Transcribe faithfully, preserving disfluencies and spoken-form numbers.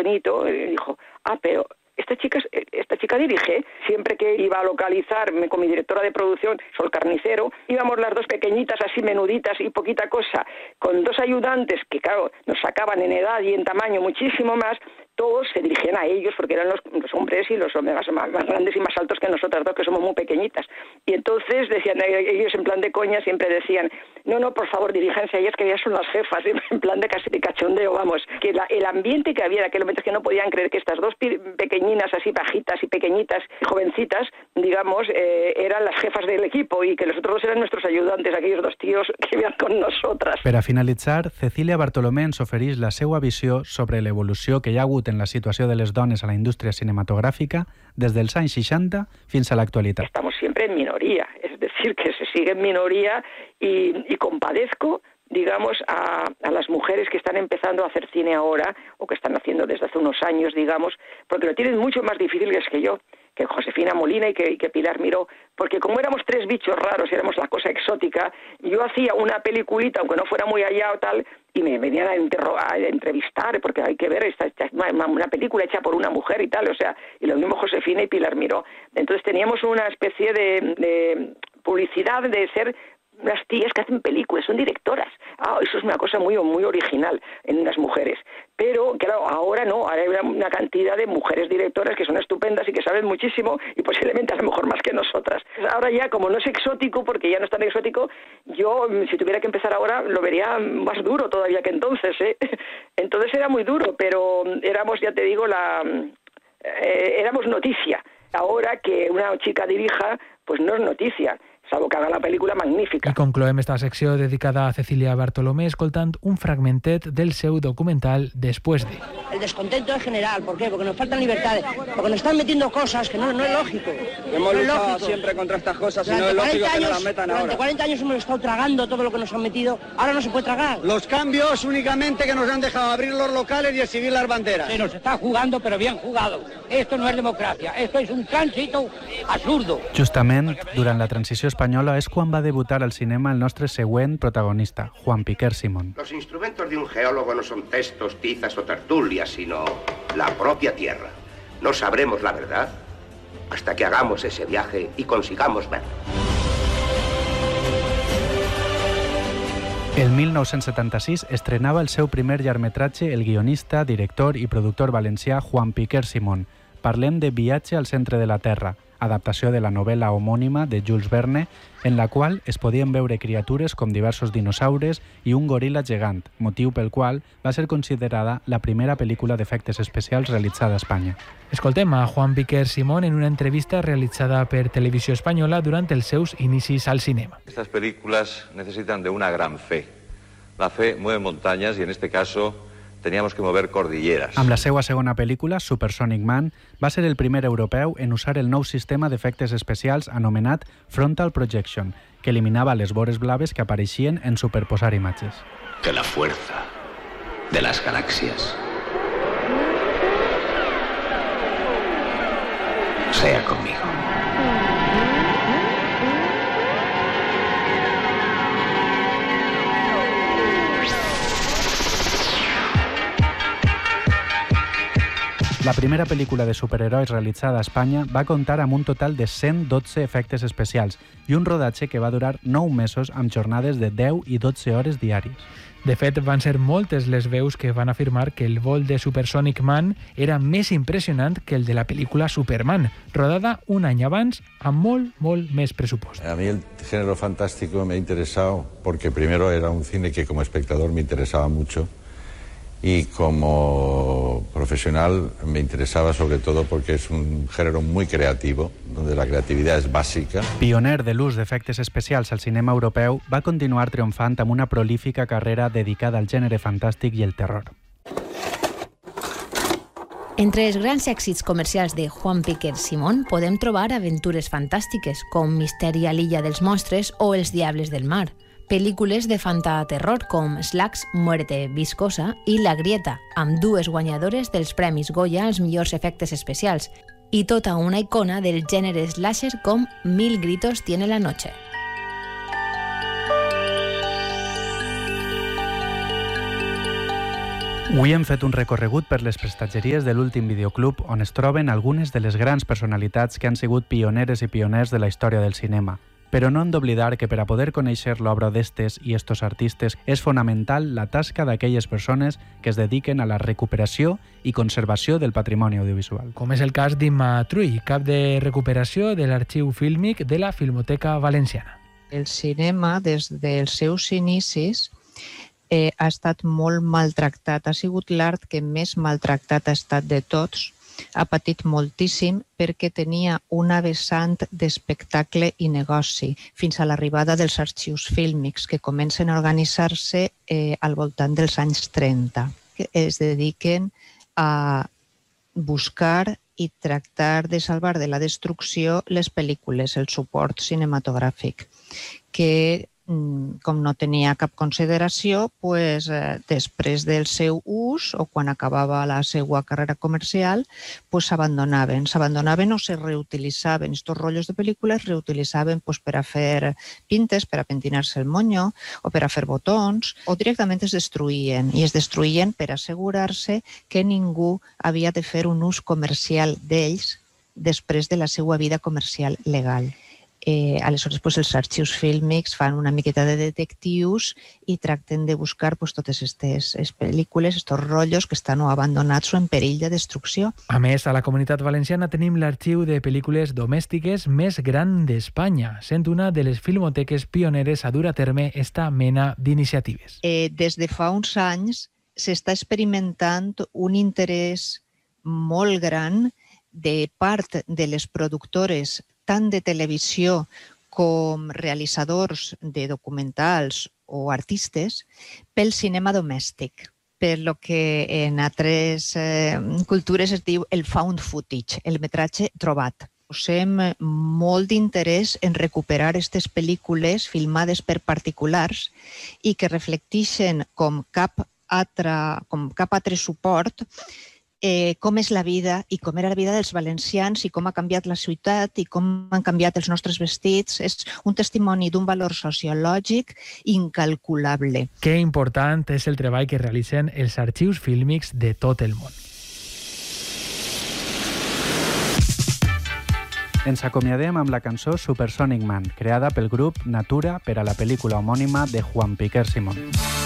tonito, y dijo, ah, pero esta chica, esta chica dirige. Siempre que iba a localizarme con mi directora de producción, Sol Carnicero, íbamos las dos pequeñitas, así menuditas y poquita cosa, con dos ayudantes que, claro, nos sacaban en edad y en tamaño muchísimo más. Todos se dirigían a ellos porque eran los, los hombres y los hombres más, más grandes y más altos que nosotras dos, que somos muy pequeñitas. Y entonces decían, ellos en plan de coña siempre decían, no, no, por favor, diríjanse a ellas, que ellas son las jefas, en plan de casi de cachondeo, vamos. Que la, el ambiente que había en aquel momento es que no podían creer que estas dos pequeñinas, así bajitas y pequeñitas, jovencitas, digamos, eh, eran las jefas del equipo y que los otros dos eran nuestros ayudantes, aquellos dos tíos que iban con nosotras. Per a finalitzar, Cecília Bartolomé ens ofereix la seva visió sobre l'evolució que hi ha hagut en la situació de les dones a la indústria cinematográfica desde els anys seixanta fins a la actualidad. Estamos siempre en minoría, es decir, que se sigue en minoría y, y compadezco, digamos, a, a las mujeres que están empezando a hacer cine ahora o que están haciendo desde hace unos años, digamos, porque lo tienen mucho más difícil que yo, que Josefina Molina y que, y que Pilar Miró, porque como éramos tres bichos raros y éramos la cosa exótica, yo hacía una peliculita, aunque no fuera muy allá o tal, y me venían a, interro- a entrevistar, porque hay que ver, esta, esta, una película hecha por una mujer y tal, o sea, y lo mismo Josefina y Pilar Miró. Entonces teníamos una especie de, de publicidad de ser unas tías que hacen películas, son directoras. Ah, eso es una cosa muy muy original en las mujeres. Pero, claro, ahora no, ahora hay una cantidad de mujeres directoras que son estupendas y que saben muchísimo y posiblemente a lo mejor más que nosotras. Ahora ya, como no es exótico, porque ya no es tan exótico, yo, si tuviera que empezar ahora, lo vería más duro todavía que entonces, ¿eh? Entonces era muy duro, pero éramos, ya te digo, la eh, éramos noticia. Ahora que una chica dirija, pues no es noticia, salvo que haga la pel·lícula magnífica. I concloem esta secció dedicada a Cecília Bartolomé escoltant un fragmentet del seu documental Después de. El descontento es general, ¿por qué? Porque nos faltan libertades, porque nos están metiendo cosas que no, no es lógico. Hemos no es luchado lógico. siempre contra estas cosas y no Durante es lógico cuarenta que nos años, las metan durante ahora. cuarenta años hemos estado tragando todo lo que nos han metido, ahora no se puede tragar. Los cambios únicamente que nos han dejado abrir los locales y exhibir las banderas. Se nos está jugando, pero bien jugado. Esto no es democracia, esto es un tránsito absurdo. Justament, durant la transició espanyola és quan va debutar al cinema el nostre següent protagonista, Juan Piquer Simón. Los instrumentos de un geólogo no son textos, tizas o tertulias, sino la propia tierra. No sabremos la verdad hasta que hagamos ese viaje y consigamos verlo. El mil nou-cents setanta-sis estrenava el seu primer llargmetratge el guionista, director i productor valencià Juan Piquer Simón. Parlem de Viatge al centre de la Terra, adaptació de la novel·la homònima de Jules Verne, en la qual es podien veure criatures com diversos dinosaures i un goril·la gegant, motiu pel qual va ser considerada la primera pel·lícula d'efectes especials realitzada a Espanya. Escoltem a Juan Piquer Simón en una entrevista realitzada per Televisió Espanyola durant els seus inicis al cinema. Estas películas necesitan de una gran fe. La fe mueve montañas y en este caso teníamos que mover cordilleras. Amb la seva segona pel·lícula, Supersonic Man, va ser el primer europeu en usar el nou sistema d'efectes especials anomenat Frontal Projection, que eliminava les vores blaves que apareixien en superposar imatges. Que la fuerza de las galaxias sea conmigo. La primera pel·lícula de superherois realitzada a Espanya va comptar amb un total de cent dotze efectes especials i un rodatge que va durar nou mesos amb jornades de deu i dotze hores diàries. De fet, van ser moltes les veus que van afirmar que el vol de Supersonic Man era més impressionant que el de la pel·lícula Superman, rodada un any abans amb molt, molt més pressupost. A mí el género fantástico me ha interesado porque primero era un cine que como espectador me interesaba mucho y como profesional me interesaba sobre todo porque es un género muy creativo, donde la creatividad es básica. Pioner de l'ús d'efectes especials al cinema europeu, va continuar triomfant amb una prolífica carrera dedicada al gènere fantàstic i el terror. Entre els grans èxits comercials de Juan Piquer Simón podem trobar aventures fantàstiques com Misteri a l'illa dels monstres o Els diables del mar, pel·lícules de fantaterror com Slugs, Muerte viscosa i La Grieta, amb dues guanyadores dels Premis Goya als millors efectes especials, i tota una icona del gènere slasher com Mil gritos tiene la noche. Avui hem fet un recorregut per les prestatgeries de l'últim videoclub on es troben algunes de les grans personalitats que han sigut pioneres i pioners de la història del cinema. Però no hem d'oblidar que per a poder conèixer l'obra d'estes i estos artistes és fonamental la tasca d'aquelles persones que es dediquen a la recuperació i conservació del patrimoni audiovisual. Com és el cas d'Imma Trull, cap de recuperació de l'Arxiu Fílmic de la Filmoteca Valenciana. El cinema, des dels seus inicis, eh, ha estat molt maltractat. Ha sigut l'art que més maltractat ha estat de tots. Ha patit moltíssim perquè tenia una vessant d'espectacle i negoci fins a l'arribada dels arxius fílmics que comencen a organitzar-se eh, al voltant dels anys trenta, que es dediquen a buscar i tractar de salvar de la destrucció les pel·lícules, el suport cinematogràfic, que com no tenia cap consideració, pues, eh, després del seu ús o quan acabava la seva carrera comercial, pues, s'abandonaven. S'abandonaven o se reutilitzaven. Estos rotllos de pel·lícules reutilitzaven pues, per a fer pintes, per a pentinar-se el monyo o per a fer botons, o directament es destruïen. I es destruïen per assegurar-se que ningú havia de fer un ús comercial d'ells després de la seva vida comercial legal. Eh, aleshores, pues, els arxius fílmics fan una miqueta de detectius i tracten de buscar pues, totes aquestes pel·lícules, estos rotllos que estan o abandonats o en perill de destrucció. A més, a la Comunitat Valenciana tenim l'arxiu de pel·lícules domèstiques més gran d'Espanya, sent una de les filmoteques pioneres a dur a terme esta mena d'iniciatives. Eh, des de fa uns anys s'està experimentant un interès molt gran de part de les productores tant de televisió com realitzadors de documentals o artistes pel cinema domèstic, per lo que en altres eh, cultures es diu el found footage, el metratge trobat. Posem molt d'interès en recuperar aquestes pel·lícules filmades per particulars i que reflecteixen com cap altre, com cap altre suport Eh, com és la vida i com era la vida dels valencians i com ha canviat la ciutat i com han canviat els nostres vestits. És un testimoni d'un valor sociològic incalculable. Que important és el treball que realitzen els arxius fílmics de tot el món. Ens acomiadem amb la cançó Supersonic Man, creada pel grup Natura per a la pel·lícula homònima de Juan Piquer Simón.